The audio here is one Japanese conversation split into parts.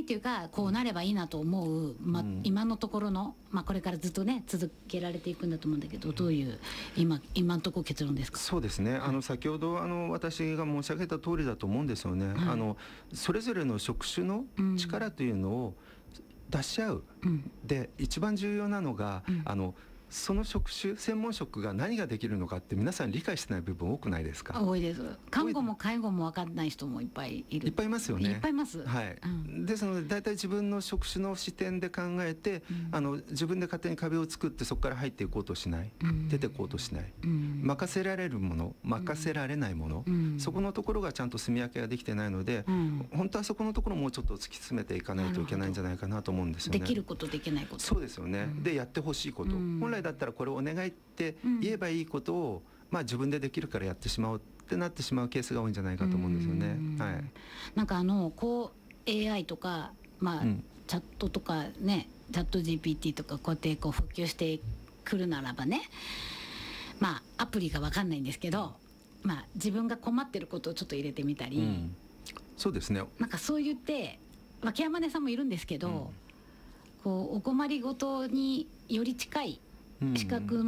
っていうか、こうなればいいなと思う、今のところの、これからずっとね続けられていくんだと思うんだけど、どういう今のところ結論ですか？ そうですね、先ほど私が申し上げた通りだと思うんですよね、それぞれの職種の力というのを出し合う、で一番重要なのが、その職種専門職が何ができるのかって皆さん理解してない部分多くないですか？ 多いです。看護も介護も分かんない人もいっぱいいる。 いっぱいいますよね。 いっぱいいます、 はい。ですので大体自分の職種の視点で考えて、自分で勝手に壁を作ってそこから入っていこうとしない、出ていこうとしない、任せられるもの、任せられないもの、そこのところがちゃんと住み分けができてないので、本当はそこのところもうちょっと突き詰めていかないといけないんじゃないかなと思うんですよね。 できることできないこと。 そうですよね。でやってほしいこと、本来だったらこれをお願いって言えばいいことを、自分でできるからやってしまうってなってしまうケースが多いんじゃないかと思うんですよね。 なんかこう AI とか、チャットとかね、チャット GPT とかこうやって普及してくるならばね、アプリが分かんないんですけど、自分が困ってることをちょっと入れてみたり、 そうですね。 なんかそう言って脇山根さんもいるんですけど、こうお困りごとにより近い資格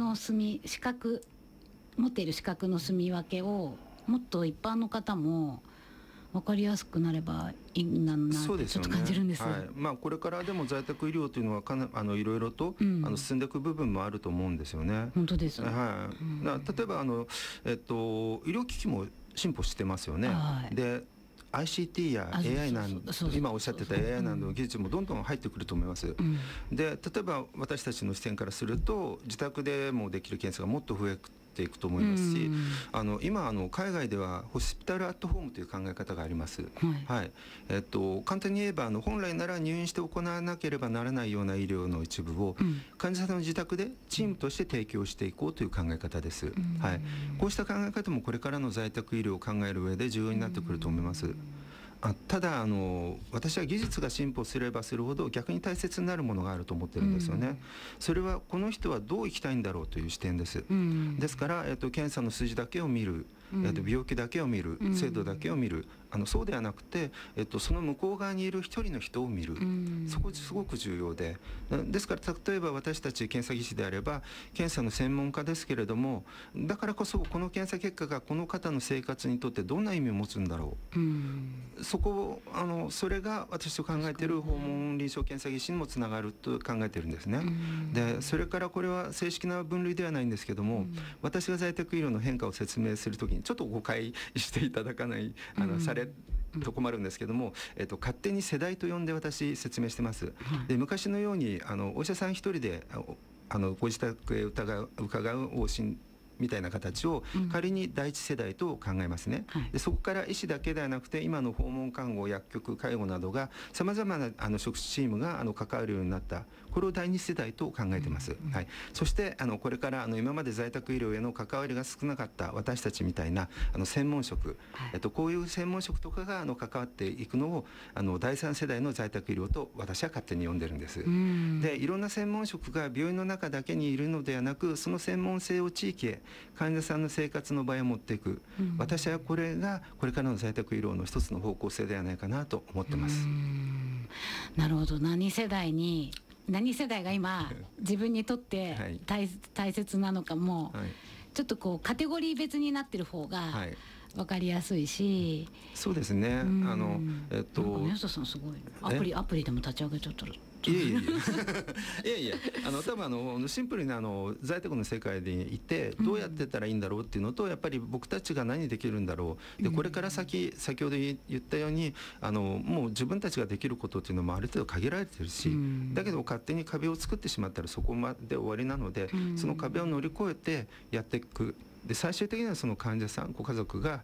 持っている資格の住み分けをもっと一般の方も分かりやすくなればいいんだなってちょっと感じるんです。 これからでも在宅医療というのはいろいろと、進んでいく部分もあると思うんですよね。 本当です。 例えば医療機器も進歩してますよね。でICT や AI 今おっしゃってた AI などの技術もどんどん入ってくると思います。で例えば私たちの視点からすると、自宅でもできる検査がもっと増えていくと思いますし、今海外ではホスピタルアットホームという考え方があります。簡単に言えば本来なら入院して行わなければならないような医療の一部を、患者さんの自宅でチームとして提供していこうという考え方です。こうした考え方もこれからの在宅医療を考える上で重要になってくると思います。ただ私は技術が進歩すればするほど逆に大切になるものがあると思ってるんですよね。それはこの人はどう生きたいんだろうという視点です。ですから、検査の数字だけを見る、病気だけを見る、制度だけを見る、そうではなくて、その向こう側にいる一人の人を見る、そこすごく重要で、ですから例えば私たち検査技師であれば検査の専門家ですけれども、だからこそこの検査結果がこの方の生活にとってどんな意味を持つんだろう、それが私と考えている訪問臨床検査技師にもつながると考えているんですね。でそれからこれは正式な分類ではないんですけども、私が在宅医療の変化を説明するときにちょっと誤解していただかないされと困るんですけども、勝手に世代と呼んで私説明してます。で昔のようにお医者さん一人でご自宅へ伺う往診みたいな形を仮に第一世代と考えますね。でそこから医師だけではなくて今の訪問看護、薬局、介護などがさまざまな職種チームが関わるようになった、これを第二世代と考えています。そしてこれから今まで在宅医療への関わりが少なかった私たちみたいな専門職、こういう専門職とかが関わっていくのを第三世代の在宅医療と私は勝手に呼んでるんです。でいろんな専門職が病院の中だけにいるのではなく、その専門性を地域へ、患者さんの生活の場へ持っていく、私はこれがこれからの在宅医療の一つの方向性ではないかなと思ってます。 なるほど。何世代が今自分にとって大切なのかも、ちょっとカテゴリー別になってる方が分かりやすいし、 そうですね。 宮下さんすごいアプリでも立ち上げちゃったら。 いや多分シンプルに在宅の世界でいてどうやってたらいいんだろうっていうのと、やっぱり僕たちが何できるんだろう、でこれから先ほど言ったようにもう自分たちができることっていうのもある程度限られてるし、だけど勝手に壁を作ってしまったらそこまで終わりなので、その壁を乗り越えてやっていく。で最終的にはその患者さんご家族が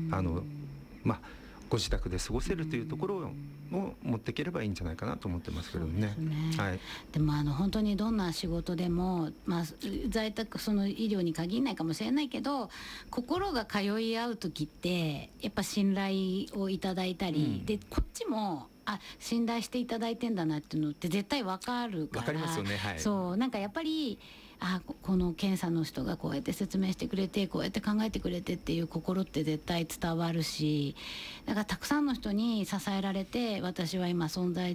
ご自宅で過ごせるというところを持っていければいいんじゃないかなと思ってますけどね。 でも本当にどんな仕事でも、在宅医療に限らないかもしれないけど、心が通い合う時ってやっぱ信頼をいただいたり、でこっちも信頼していただいてんだなっていうのって絶対分かるから。 分かりますよね。 そうなんかやっぱりこの検査の人がこうやって説明してくれて、こうやって考えてくれてっていう心って絶対伝わるし、だからたくさんの人に支えられて私は今存在